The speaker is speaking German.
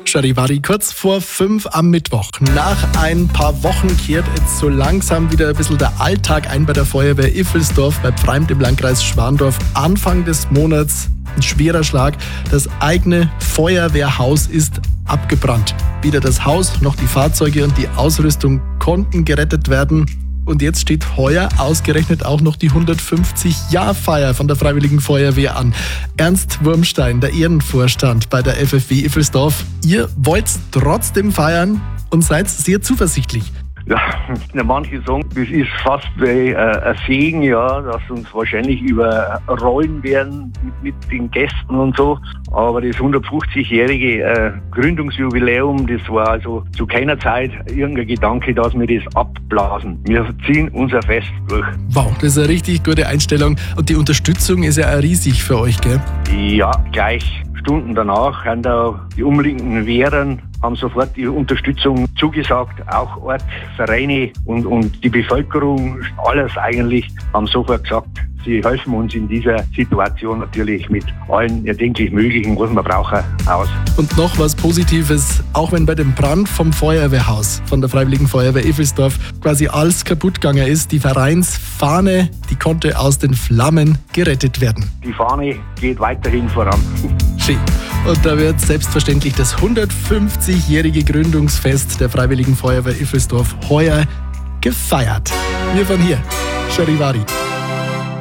Charivari, kurz vor 5 am Mittwoch. Nach ein paar Wochen kehrt jetzt so langsam wieder ein bisschen der Alltag ein bei der Feuerwehr Iffelsdorf bei Pfreimd im Landkreis Schwandorf. Anfang des Monats ein schwerer Schlag. Das eigene Feuerwehrhaus ist abgebrannt. Weder das Haus noch die Fahrzeuge und die Ausrüstung konnten gerettet werden. Und jetzt steht heuer ausgerechnet auch noch die 150-Jahr-Feier von der Freiwilligen Feuerwehr an. Ernst Wurmstein, der Ehrenvorstand bei der FFW Iffelsdorf. Ihr wollt trotzdem feiern und seid sehr zuversichtlich. Ja, manche sagen, das ist fast wie ein Segen, ja, dass uns wahrscheinlich überrollen werden mit den Gästen und so. Aber das 150-jährige Gründungsjubiläum, das war also zu keiner Zeit irgendein Gedanke, dass wir das abblasen. Wir ziehen unser Fest durch. Wow, das ist eine richtig gute Einstellung. Und die Unterstützung ist ja auch riesig für euch, gell? Ja, gleich Stunden danach haben da die umliegenden Wehren haben sofort die Unterstützung zugesagt, auch Ort, Vereine und die Bevölkerung, alles eigentlich, haben sofort gesagt, sie helfen uns in dieser Situation natürlich mit allen erdenklich Möglichen, was wir brauchen, aus. Und noch was Positives, auch wenn bei dem Brand vom Feuerwehrhaus von der Freiwilligen Feuerwehr Iffelsdorf quasi alles kaputt gegangen ist, die Vereinsfahne, die konnte aus den Flammen gerettet werden. Die Fahne geht weiterhin voran. Schön. Und da wird selbstverständlich das 150-jährige Gründungsfest der Freiwilligen Feuerwehr Iffelsdorf heuer gefeiert. Wir von hier, Charivari.